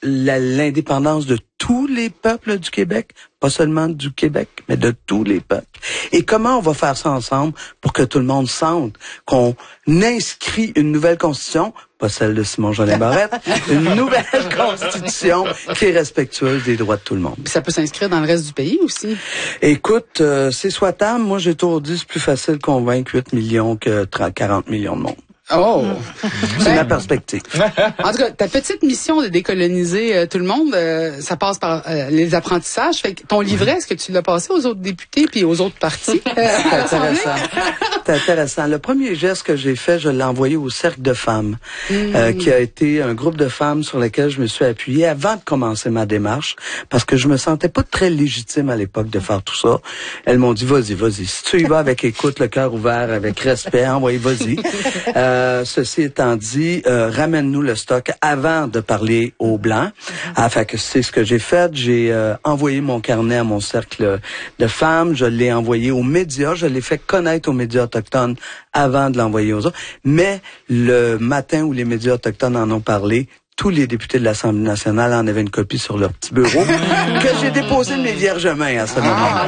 l'indépendance de tous les peuples du Québec, pas seulement du Québec, mais de tous les peuples. Et comment on va faire ça ensemble pour que tout le monde sente qu'on inscrit une nouvelle constitution, pas celle de Simon-Jolin Barrette, une nouvelle constitution qui est respectueuse des droits de tout le monde. Ça peut s'inscrire dans le reste du pays aussi. Écoute, c'est souhaitable. Moi, j'ai toujours dit, c'est plus facile de convaincre 8 millions que 40 millions de monde. Oh! C'est ma perspective. En tout cas, ta petite mission de décoloniser tout le monde, ça passe par les apprentissages. Fait que ton livret, est-ce que tu l'as passé aux autres députés puis aux autres partis? C'est intéressant. C'est intéressant. Le premier geste que j'ai fait, je l'ai envoyé au Cercle de femmes, qui a été un groupe de femmes sur lequel je me suis appuyé avant de commencer ma démarche, parce que je me sentais pas très légitime à l'époque de faire tout ça. Elles m'ont dit, vas-y. Si tu y vas avec écoute, le cœur ouvert, avec respect, envoyez, vas-y. Ceci étant dit, ramène-nous le stock avant de parler aux Blancs. Fait que c'est ce que j'ai fait. J'ai envoyé mon carnet à mon cercle de femmes. Je l'ai envoyé aux médias. Je l'ai fait connaître aux médias autochtones avant de l'envoyer aux autres. Mais le matin où les médias autochtones en ont parlé, tous les députés de l'Assemblée nationale en avaient une copie sur leur petit bureau que j'ai déposé de mes vierges mains à ce moment-là.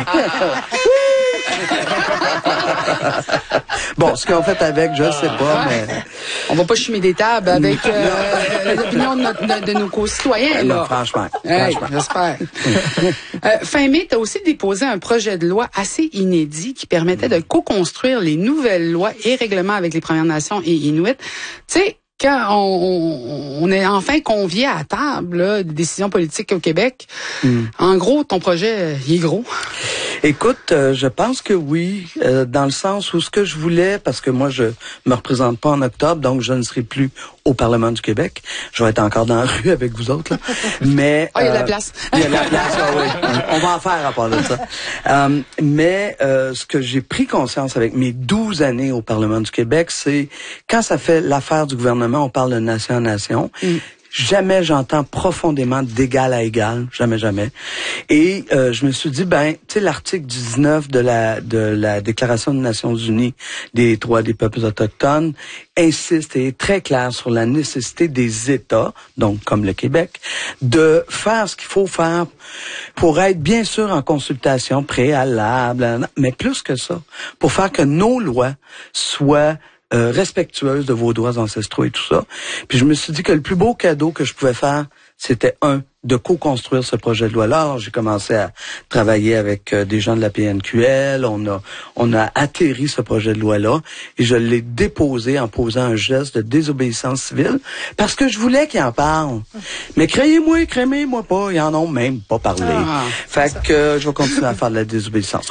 Bon, ce qu'on fait avec, je sais pas, mais... On va pas chimer des tables avec l'opinion de nos concitoyens, là. Non, franchement. J'espère. Fin mai, tu as aussi déposé un projet de loi assez inédit qui permettait de co-construire les nouvelles lois et règlements avec les Premières Nations et Inuits. Tu sais, quand on est enfin convié à la table là, des décisions politiques au Québec, en gros, ton projet, il est gros. Écoute, je pense que oui, dans le sens où ce que je voulais, parce que moi, je me représente pas en octobre, donc je ne serai plus au Parlement du Québec. Je vais être encore dans la rue avec vous autres, là. Mais... il y a de la place. Il y a de la place, oui. On va en faire à part de ça. Mais ce que j'ai pris conscience avec mes 12 années au Parlement du Québec, c'est quand ça fait l'affaire du gouvernement, on parle de nation à nation. Jamais j'entends profondément d'égal à égal, jamais. Et je me suis dit, tu sais, l'article 19 de la Déclaration des Nations Unies des droits des peuples autochtones insiste et est très clair sur la nécessité des États, donc comme le Québec, de faire ce qu'il faut faire pour être bien sûr en consultation préalable, mais plus que ça, pour faire que nos lois soient respectueuse de vos droits ancestraux et tout ça. Puis je me suis dit que le plus beau cadeau que je pouvais faire, c'était de co-construire ce projet de loi-là. Alors, j'ai commencé à travailler avec des gens de la PNQL. On a atterri ce projet de loi-là et je l'ai déposé en posant un geste de désobéissance civile parce que je voulais qu'ils en parlent. Mais crémez-moi pas. Ils en ont même pas parlé. Fait que je vais continuer à faire de la désobéissance.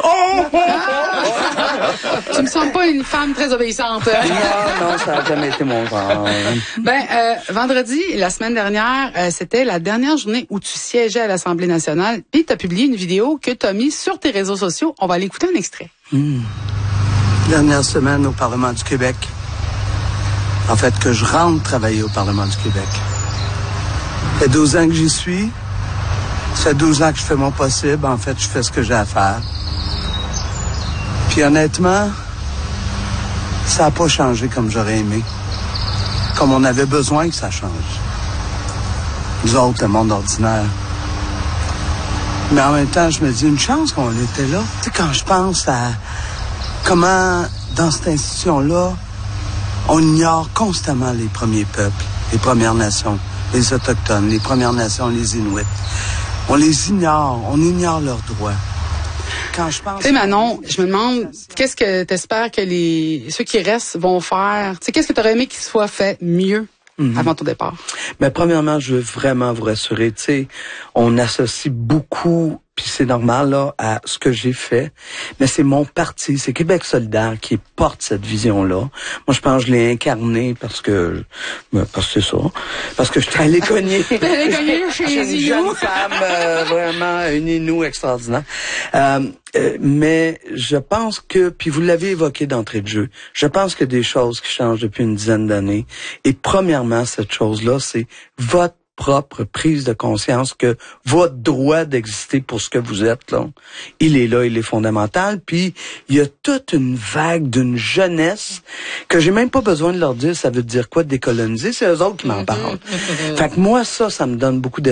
Tu me sens pas une femme très obéissante. Non, ça n'a jamais été mon genre. Vendredi, la semaine dernière, c'était la dernière journée où tu siégeais à l'Assemblée nationale, puis tu as publié une vidéo que tu as mise sur tes réseaux sociaux. On va aller écouter un extrait. Dernière semaine au Parlement du Québec. En fait, que je rentre travailler au Parlement du Québec. Ça fait 12 ans que j'y suis. Ça fait 12 ans que je fais mon possible. En fait, je fais ce que j'ai à faire. Puis honnêtement, ça n'a pas changé comme j'aurais aimé. Comme on avait besoin que ça change. Nous autres, le monde ordinaire. Mais en même temps, je me dis une chance qu'on était là. Tu sais, quand je pense à comment, dans cette institution-là, on ignore constamment les premiers peuples, les Premières Nations, les Autochtones, les Premières Nations, les Inuits. On les ignore, on ignore leurs droits. Quand je pense... Tu sais, Manon, je me demande, qu'est-ce que t'espères que ceux qui restent vont faire? Tu sais, qu'est-ce que t'aurais aimé qu'il soit fait mieux avant ton départ? Ben, premièrement, je veux vraiment vous rassurer. Tu sais, on associe beaucoup, puis c'est normal, là, à ce que j'ai fait. Mais c'est mon parti, c'est Québec solidaire qui porte cette vision-là. Moi, je pense que je l'ai incarné parce que c'est ça. Parce que je suis allé cogner. Chez une jeune femme, vraiment, une Inou extraordinaire. Mais je pense que, puis vous l'avez évoqué d'entrée de jeu, je pense qu'il y a des choses qui changent depuis une dizaine d'années. Et premièrement, cette chose-là, c'est votre propre prise de conscience que votre droit d'exister pour ce que vous êtes, là, il est fondamental. Puis, il y a toute une vague d'une jeunesse que j'ai même pas besoin de leur dire ça veut dire quoi de décoloniser, c'est eux autres qui m'en parlent. Fait que moi, ça me donne beaucoup